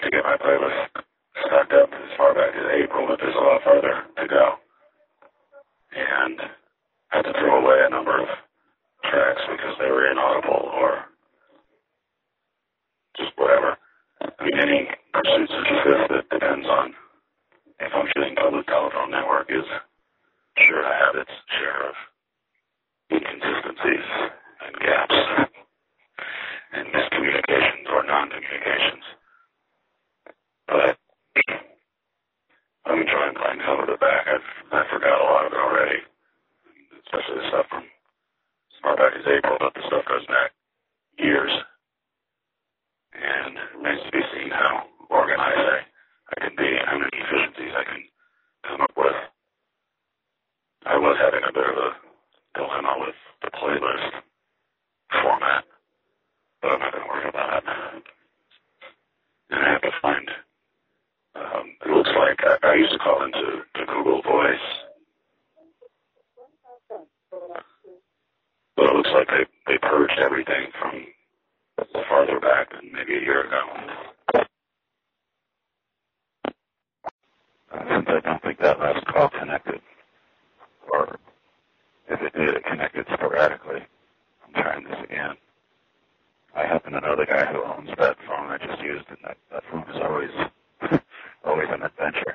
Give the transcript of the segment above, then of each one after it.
to get my playlist stacked up as far back as April, but there's a lot further to go. And I had to throw away a number of tracks because they were inaudible or just whatever. I mean, any pursuit such as this that depends on a functioning public telephone network is sure to have its share of inconsistencies and gaps and miscommunications or non-communications. But I'm enjoying playing some of it back. I forgot a lot of it already, especially the stuff from as far back as April, but the stuff goes back years. And it remains to be seen how organized I can be and how many efficiencies I can come up with. I was having a bit of a dilemma with the playlist format, but I'm not going to worry about it. And I have to find, it looks like, I used to call into Google Voice, but it looks like they purged everything from farther back than maybe a year ago. Since I don't think that last call connected, or if it did, it connected sporadically. I'm trying this again. I happen to know the guy who owns that phone I just used, and that phone is always always an adventure.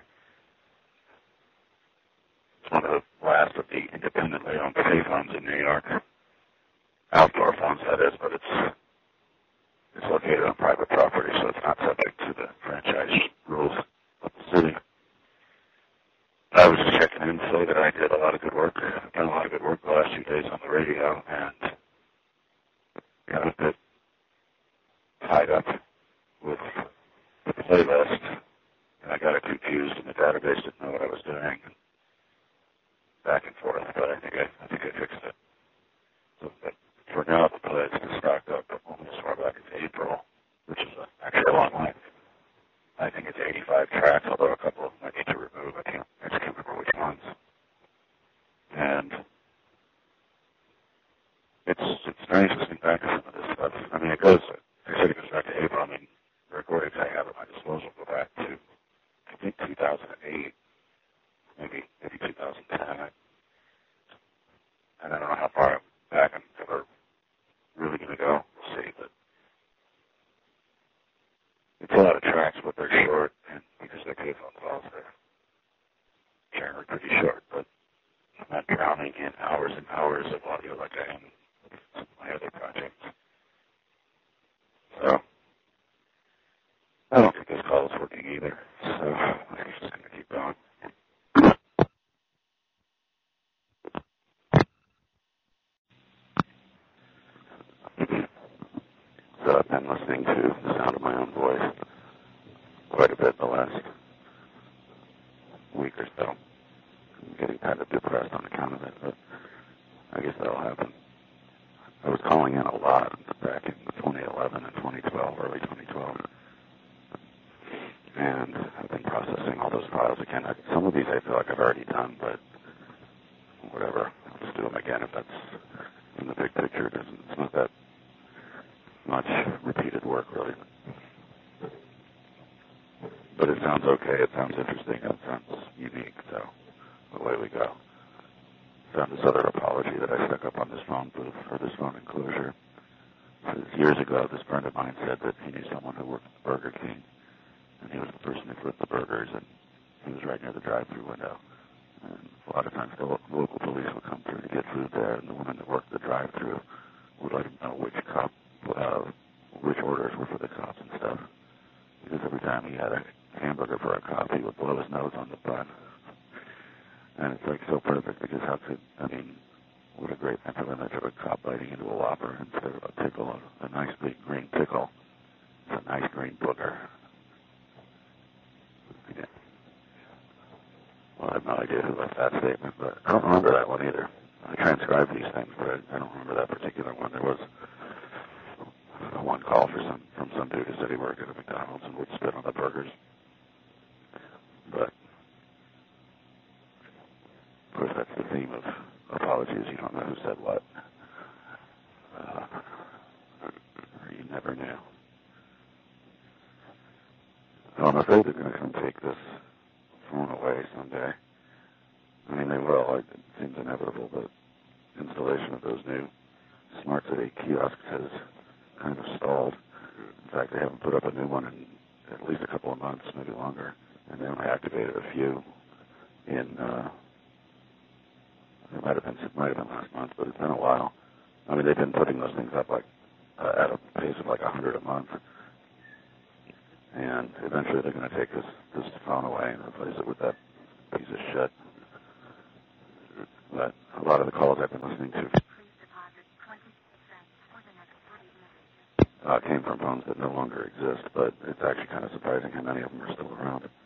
It's one of the last of the independently owned payphones in New York. Outdoor phones, that is, but it's located on private property, so it's not subject to the franchise rules of the city. I was just checking in to say that I did a lot of good work. I've done a lot of good work the last few days on the radio, and got a bit tied up with the playlist, and I got it confused, and the database didn't know what I was doing, and back and forth. But I think I fixed it. So that for now, the playlist is stocked up only as far back as April, which is actually a long length. I think it's 85 tracks, although a couple of them I need to remove. I just can't remember which ones. And it's nice listening back to some of this stuff. I mean, I said it goes back to April. I mean, the recordings I have at my disposal go back to, I think, 2008, maybe 2010. And I don't know how far back I'm ever really going to go. We'll see, but it's a lot of tracks, but they're short, and because they're payphone calls, they're generally pretty short, but I'm not drowning in hours and hours of audio like I am with some of my other projects. So, I don't think this call is working either, so I'm just going to keep going. So I've been listening to the sound of my own voice quite a bit the last week or so. I'm getting kind of depressed on account of it, but I guess that'll happen. I was calling in a lot back in 2011 and 2012, early 2012. And I've been processing all those files again. Some of these I feel like I've already done, but whatever. I'll just do them again if that's in the big picture. It's not that much repeated work, really. But it sounds okay. It sounds interesting. It sounds unique. So away we go. Found this other apology that I stuck up on this phone booth for this phone enclosure. Years ago, this friend of mine said that he knew someone who worked at Burger King, and he was the person who flipped the burgers, and he was right near the drive-thru window. And a lot of times the local police would come through to get food there, and the woman that worked the drive-thru would let him know which orders were for the cops and stuff. Because every time he had a hamburger for a cop, he would blow his nose on the bun. And it's like so perfect because what a great mental image of a cop biting into a Whopper instead of a pickle, a nice big green pickle. It's a nice green booger. Yeah. Well, I have no idea who left that statement, but I don't remember that one either. I transcribed these things, but I don't remember that particular one. There was one call from some dude who said he worked at a McDonald's and would spit on the burgers. But, of course, that's the theme of apologies. You don't know who said what. Or you never knew. Well, I'm afraid they're going to come take this phone away someday. I mean, they will. It seems inevitable, but installation of those new Smart City kiosks has kind of stalled. In fact, they haven't put up a new one in at least a couple of months, maybe longer. And they only activated a few in, it might have been last month, but it's been a while. I mean, they've been putting those things up like at a pace of like 100 a month. And eventually they're going to take this phone away and replace it with that piece of shit. But a lot of the calls I've been listening to